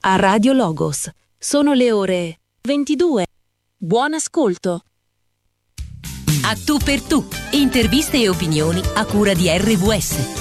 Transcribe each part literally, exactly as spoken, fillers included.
a Radio Logos. Sono le ore ventidue. Buon ascolto. A tu per tu, interviste e opinioni a cura di R V S.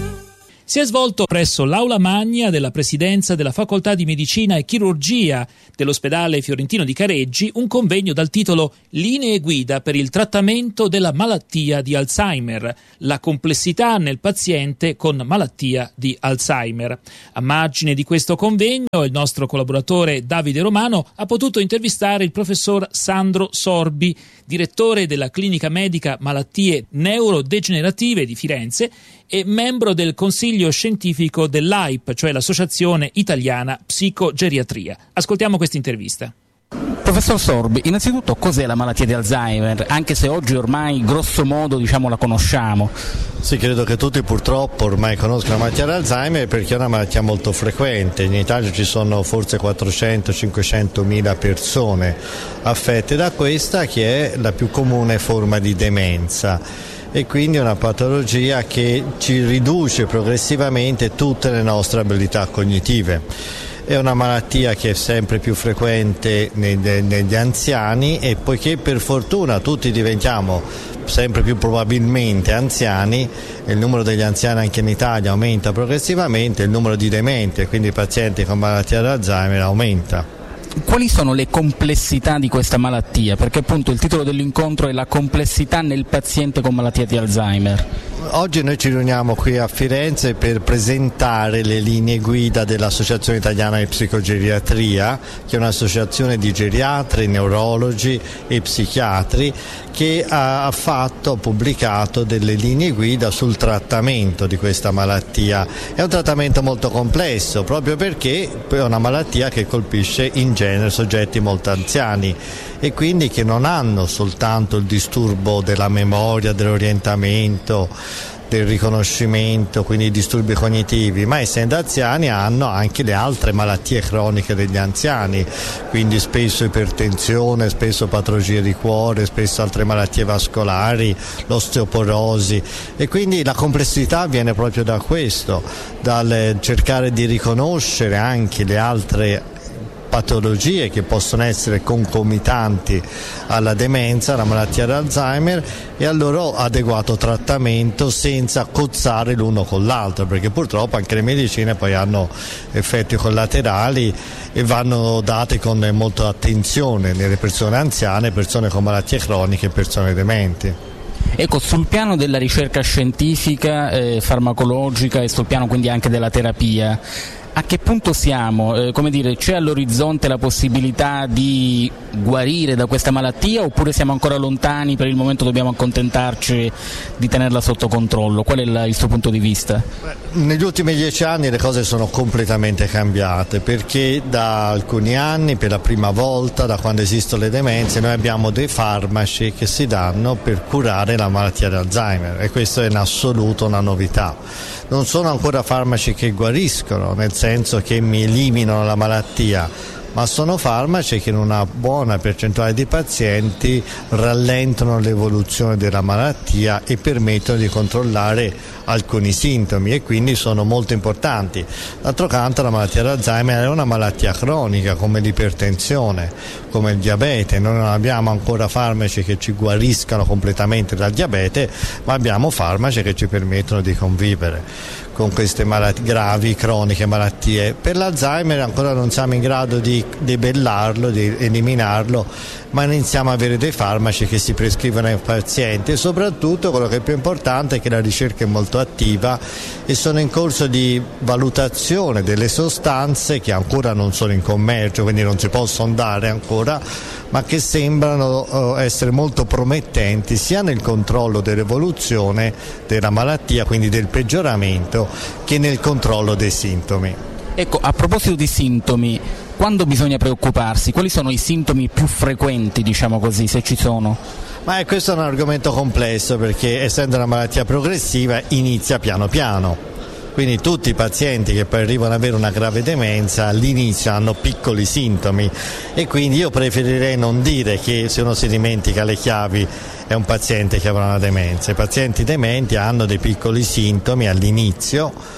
Si è svolto presso l'Aula Magna della Presidenza della Facoltà di Medicina e Chirurgia dell'Ospedale Fiorentino di Careggi un convegno dal titolo Linee guida per il trattamento della malattia di Alzheimer, la complessità nel paziente con malattia di Alzheimer. A margine di questo convegno il nostro collaboratore Davide Romano ha potuto intervistare il professor Sandro Sorbi, direttore della Clinica Medica Malattie Neurodegenerative di Firenze e membro del Consiglio Scientifico dell'A I P, cioè l'Associazione Italiana Psicogeriatria. Ascoltiamo questa intervista. Professor Sorbi, innanzitutto cos'è la malattia di Alzheimer, anche se oggi ormai grosso modo diciamo la conosciamo? Sì, credo che tutti purtroppo ormai conoscono la malattia di Alzheimer perché è una malattia molto frequente. In Italia ci sono forse quattrocento cinquecento mila persone affette da questa, che è la più comune forma di demenza. E quindi è una patologia che ci riduce progressivamente tutte le nostre abilità cognitive. È una malattia che è sempre più frequente negli anziani e poiché per fortuna tutti diventiamo sempre più probabilmente anziani, il numero degli anziani anche in Italia aumenta progressivamente, il numero di dementi, quindi pazienti con malattia di Alzheimer, aumenta. Quali sono le complessità di questa malattia? Perché appunto il titolo dell'incontro è la complessità nel paziente con malattia di Alzheimer. Oggi noi ci riuniamo qui a Firenze per presentare le linee guida dell'Associazione Italiana di Psicogeriatria, che è un'associazione di geriatri, neurologi e psichiatri che ha fatto, ha pubblicato delle linee guida sul trattamento di questa malattia. È un trattamento molto complesso proprio perché è una malattia che colpisce in genere soggetti molto anziani e quindi che non hanno soltanto il disturbo della memoria, dell'orientamento, del riconoscimento, quindi i disturbi cognitivi, ma essendo anziani hanno anche le altre malattie croniche degli anziani, quindi spesso ipertensione, spesso patologie di cuore, spesso altre malattie vascolari, l'osteoporosi, e quindi la complessità viene proprio da questo, dal cercare di riconoscere anche le altre patologie che possono essere concomitanti alla demenza, alla malattia di Alzheimer, e al loro adeguato trattamento senza cozzare l'uno con l'altro, perché purtroppo anche le medicine poi hanno effetti collaterali e vanno date con molta attenzione nelle persone anziane, persone con malattie croniche e persone dementi. Ecco, sul piano della ricerca scientifica, eh, farmacologica e sul piano quindi anche della terapia, a che punto siamo? Eh, come dire, c'è all'orizzonte la possibilità di guarire da questa malattia oppure siamo ancora lontani, per il momento dobbiamo accontentarci di tenerla sotto controllo? Qual è la, il suo punto di vista? Negli ultimi dieci anni le cose sono completamente cambiate perché da alcuni anni, per la prima volta da quando esistono le demenze, noi abbiamo dei farmaci che si danno per curare la malattia di Alzheimer e questo è in assoluto una novità. Non sono ancora farmaci che guariscono, nel senso che mi eliminano la malattia, ma sono farmaci che in una buona percentuale di pazienti rallentano l'evoluzione della malattia e permettono di controllare alcuni sintomi e quindi sono molto importanti. D'altro canto la malattia di Alzheimer è una malattia cronica come l'ipertensione, come il diabete. Noi non abbiamo ancora farmaci che ci guariscano completamente dal diabete, ma abbiamo farmaci che ci permettono di convivere con queste malattie gravi, croniche malattie. Per l'Alzheimer ancora non siamo in grado di debellarlo, di eliminarlo, ma iniziamo a avere dei farmaci che si prescrivono ai pazienti e soprattutto quello che è più importante è che la ricerca è molto attiva e sono in corso di valutazione delle sostanze che ancora non sono in commercio, quindi non si possono dare ancora, ma che sembrano essere molto promettenti sia nel controllo dell'evoluzione della malattia, quindi del peggioramento, che nel controllo dei sintomi. Ecco, a proposito di sintomi, quando bisogna preoccuparsi? Quali sono i sintomi più frequenti, diciamo così, se ci sono? Ma è, questo è un argomento complesso perché essendo una malattia progressiva inizia piano piano. Quindi tutti i pazienti che poi arrivano ad avere una grave demenza all'inizio hanno piccoli sintomi e quindi io preferirei non dire che se uno si dimentica le chiavi è un paziente che avrà una demenza. I pazienti dementi hanno dei piccoli sintomi all'inizio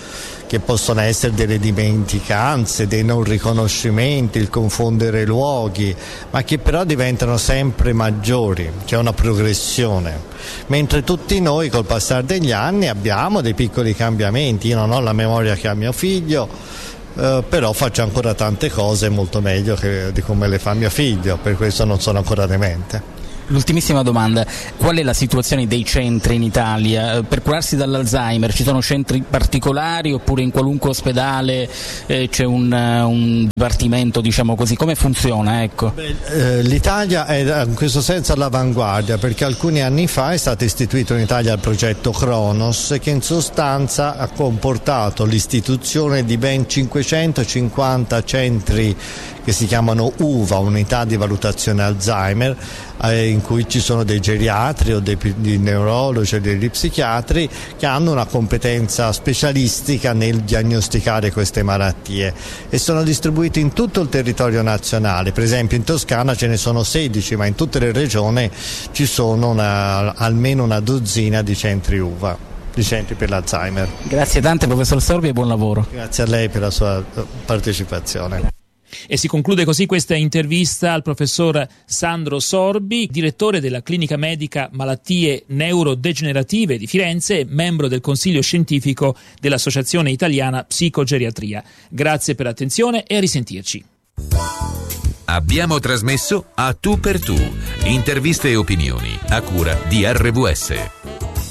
che possono essere delle dimenticanze, dei non riconoscimenti, il confondere luoghi, ma che però diventano sempre maggiori, c'è una progressione, mentre tutti noi col passare degli anni abbiamo dei piccoli cambiamenti. Io non ho la memoria che ha mio figlio, eh, però faccio ancora tante cose molto meglio che, di come le fa mio figlio, per questo non sono ancora demente. L'ultimissima domanda, qual è la situazione dei centri in Italia? Per curarsi dall'Alzheimer ci sono centri particolari oppure in qualunque ospedale eh, c'è un, un dipartimento, diciamo così, come funziona? Ecco. Beh, eh, l'Italia è in questo senso all'avanguardia, perché alcuni anni fa è stato istituito in Italia il progetto Cronos, che in sostanza ha comportato l'istituzione di ben cinquecentocinquanta centri che si chiamano U V A, unità di valutazione Alzheimer, eh, in cui ci sono dei geriatri o dei, dei neurologi o degli psichiatri che hanno una competenza specialistica nel diagnosticare queste malattie e sono distribuiti in tutto il territorio nazionale. Per esempio in Toscana ce ne sono sedici, ma in tutte le regioni ci sono una, almeno una dozzina di centri U V A, di centri per l'Alzheimer. Grazie tante professor Sorbi e buon lavoro. Grazie a lei per la sua partecipazione. E si conclude così questa intervista al professor Sandro Sorbi, direttore della Clinica Medica Malattie Neurodegenerative di Firenze e membro del Consiglio Scientifico dell'Associazione Italiana Psicogeriatria. Grazie per l'attenzione e a risentirci. Abbiamo trasmesso A Tu per Tu, interviste e opinioni a cura di R V S.